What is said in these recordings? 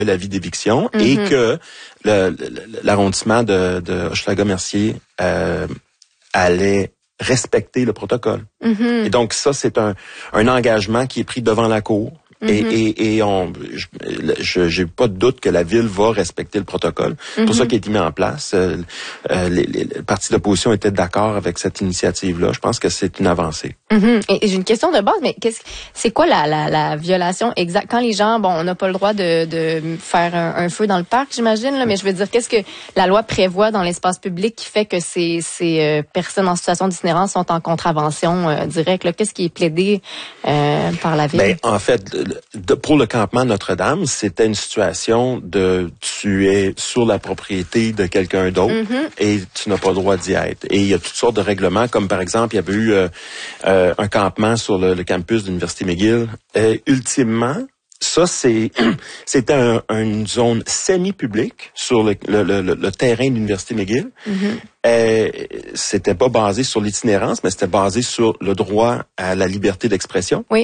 l'avis d'éviction et que l'arrondissement de Hochelaga-Mercier allait respecter le protocole. Et donc ça, c'est un engagement qui est pris devant la Cour. Et j'ai pas de doute que la ville va respecter le protocole. C'est pour ça qu'il a été mis en place. Les partis d'opposition étaient d'accord avec cette initiative-là. Je pense que c'est une avancée. Et j'ai une question de base, mais c'est quoi la violation exacte? Quand les gens, on n'a pas le droit de faire un feu dans le parc, j'imagine, là, mais je veux dire, qu'est-ce que la loi prévoit dans l'espace public qui fait que ces personnes en situation d'itinérance sont en contravention directe? Là? Qu'est-ce qui est plaidé par la ville? Ben, en fait, pour le campement Notre-Dame, c'était une situation de tu es sur la propriété de quelqu'un d'autre et tu n'as pas le droit d'y être. Et il y a toutes sortes de règlements, comme par exemple, il y avait eu un campement sur le campus de l'Université McGill. Ultimement, ça, c'était une zone semi-publique sur le terrain de l'Université McGill. C'était pas basé sur l'itinérance, mais c'était basé sur le droit à la liberté d'expression. Oui.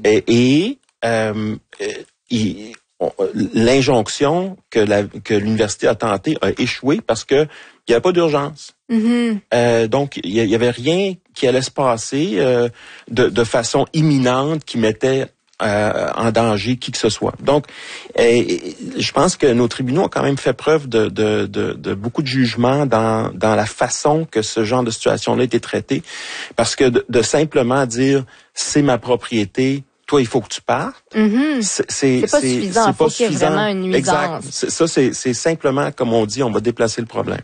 L'injonction que l'université a tentée a échoué parce que il n'y avait pas d'urgence. Donc, il y avait rien qui allait se passer de façon imminente qui mettait en danger qui que ce soit. Donc, je pense que nos tribunaux ont quand même fait preuve de beaucoup de jugement dans la façon que ce genre de situation-là a été traité, parce que de simplement dire c'est ma propriété, toi il faut que tu partes, c'est pas suffisant. Il faut qu'il y ait vraiment une nuisance. Exact. Ça c'est simplement comme on dit, on va déplacer le problème.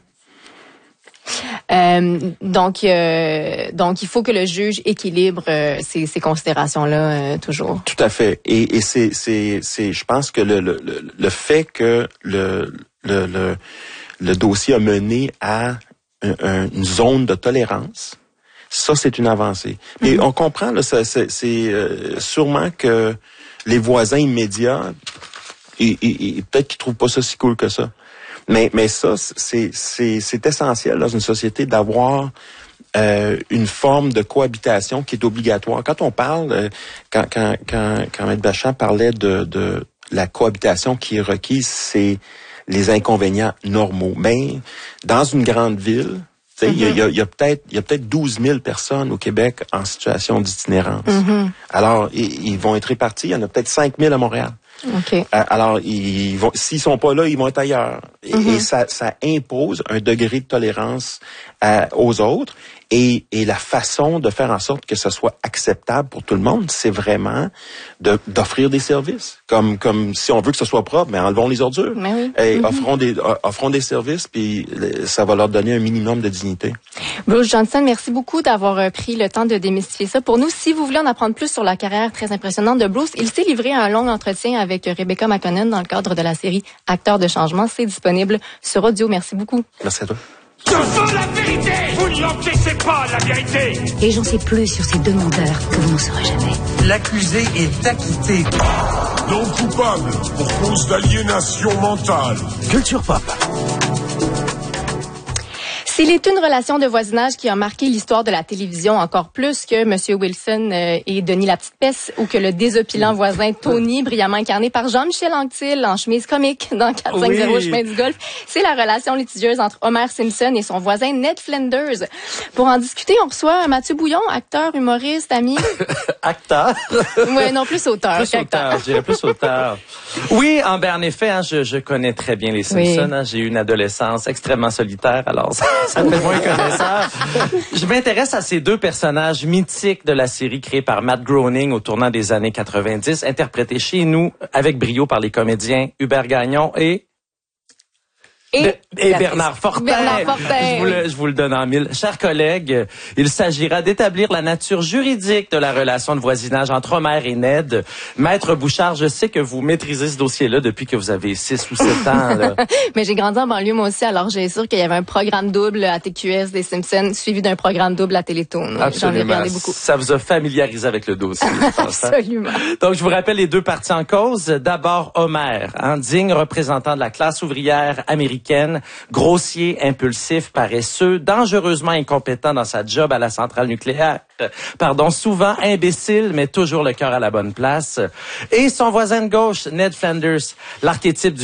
Donc il faut que le juge équilibre ces considérations-là toujours. Tout à fait. Et c'est je pense que le fait que le dossier a mené à une zone de tolérance, ça c'est une avancée. Et on comprend là, c'est sûrement que les voisins immédiats, et peut-être qu'ils trouvent pas ça si cool que ça. Mais ça, c'est essentiel dans une société d'avoir une forme de cohabitation qui est obligatoire. Quand on parle, quand M. Bachand parlait de la cohabitation qui est requise, c'est les inconvénients normaux. Mais dans une grande ville, il y a peut-être 12 000 personnes au Québec en situation d'itinérance. Alors, ils vont être répartis. Il y en a peut-être 5 000 à Montréal. Okay. Alors, s'ils sont pas là, ils vont être ailleurs. Et ça impose un degré de tolérance aux autres. Et la façon de faire en sorte que ce soit acceptable pour tout le monde, c'est vraiment d'offrir des services. Comme si on veut que ce soit propre, mais enlevons les ordures. Et offrons des services, puis ça va leur donner un minimum de dignité. Bruce Johnson, merci beaucoup d'avoir pris le temps de démystifier ça pour nous. Si vous voulez en apprendre plus sur la carrière très impressionnante de Bruce, il s'est livré à un long entretien avec Rebecca McConnell dans le cadre de la série Acteurs de changement. C'est disponible sur audio. Merci beaucoup. Merci à toi. Je veux la vérité! Vous ne l'encaissez pas, la vérité! Et j'en sais plus sur ces demandeurs que vous n'en saurez jamais. L'accusé est acquitté. Non coupable pour cause d'aliénation mentale. Culture pop. S'il est une relation de voisinage qui a marqué l'histoire de la télévision encore plus que M. Wilson et Denis la Petite Peste ou que le désopilant voisin Tony, brillamment incarné par Jean-Michel Anctil en chemise comique dans 450 Chemin du Golfe, c'est la relation litigieuse entre Homer Simpson et son voisin Ned Flanders. Pour en discuter, on reçoit Mathieu Bouillon, acteur, humoriste, ami. Acteur? Oui, non, plus auteur. Plus auteur, je dirais plus auteur. Oui, en effet, je connais très bien les Simpsons. Oui. J'ai eu une adolescence extrêmement solitaire, alors ça me fait moins connaisseur. Je m'intéresse à ces deux personnages mythiques de la série créée par Matt Groening au tournant des années 90, interprétés chez nous avec brio par les comédiens Hubert Gagnon et Bernard Fortin. Je vous le donne en mille. Chers collègues, il s'agira d'établir la nature juridique de la relation de voisinage entre Homer et Ned. Maître Bouchard, je sais que vous maîtrisez ce dossier-là depuis que vous avez 6 ou 7 ans. Là. Mais j'ai grandi en banlieue moi aussi, alors j'ai sûr qu'il y avait un programme double à TQS des Simpsons, suivi d'un programme double à Télétoon. J'en ai regardé beaucoup. Ça vous a familiarisé avec le dossier, je pense. Absolument. Donc, je vous rappelle les deux parties en cause. D'abord, Homer, digne représentant de la classe ouvrière américaine, américaine, grossier, impulsif, paresseux, dangereusement incompétent dans sa job à la centrale nucléaire, souvent imbécile, mais toujours le cœur à la bonne place. Et son voisin de gauche, Ned Flanders, l'archétype du